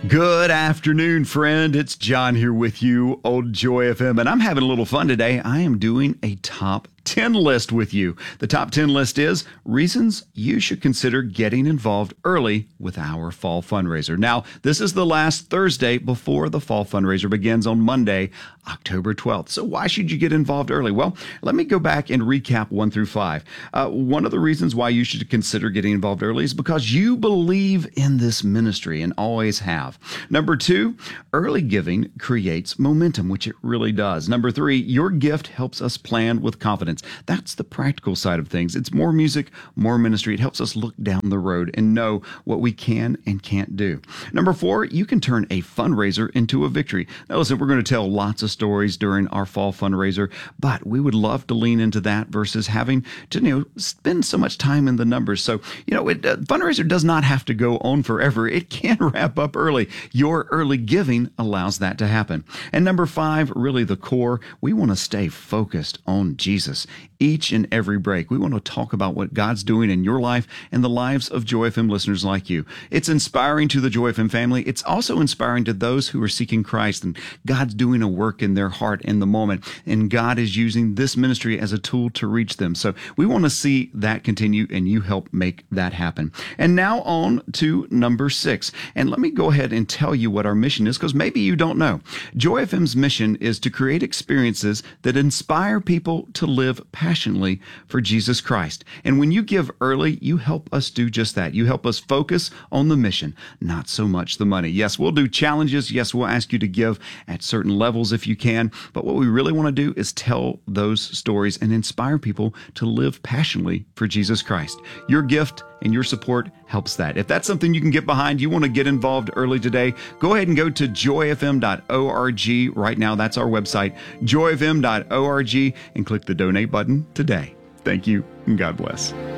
Good afternoon, friend. It's John here with you, Old Joy FM, and I'm having a little fun today. I am doing a top 10 list with you. The top 10 list is reasons you should consider getting involved early with our fall fundraiser. Now, this is the last Thursday before the fall fundraiser begins on Monday, October 12th. So why should you get involved early? Well, let me go back and recap 1 through 5. One of the reasons why you should consider getting involved early is because you believe in this ministry and always have. Number 2, early giving creates momentum, which it really does. Number 3, your gift helps us plan with confidence. That's the practical side of things. It's more music, more ministry. It helps us look down the road and know what we can and can't do. Number 4, you can turn a fundraiser into a victory. Now listen, we're going to tell lots of stories during our fall fundraiser, but we would love to lean into that versus having to, spend so much time in the numbers. So, fundraiser does not have to go on forever. It can wrap up early. Your early giving allows that to happen. And number 5, really the core, we want to stay focused on Jesus. Each and every break, we want to talk about what God's doing in your life and the lives of Joy FM listeners like you. It's inspiring to the Joy FM family. It's also inspiring to those who are seeking Christ, and God's doing a work in their heart in the moment, and God is using this ministry as a tool to reach them. So we want to see that continue, and you help make that happen. And now on to number 6. And let me go ahead and tell you what our mission is, because maybe you don't know. Joy FM's mission is to create experiences that inspire people to live passionately for Jesus Christ. And when you give early, you help us do just that. You help us focus on the mission, not so much the money. Yes, we'll do challenges. Yes, we'll ask you to give at certain levels if you can. But what we really want to do is tell those stories and inspire people to live passionately for Jesus Christ. Your gift and your support helps that. If that's something you can get behind, you want to get involved early today, go ahead and go to joyfm.org right now. That's our website, joyfm.org, and click the donate button today. Thank you, and God bless.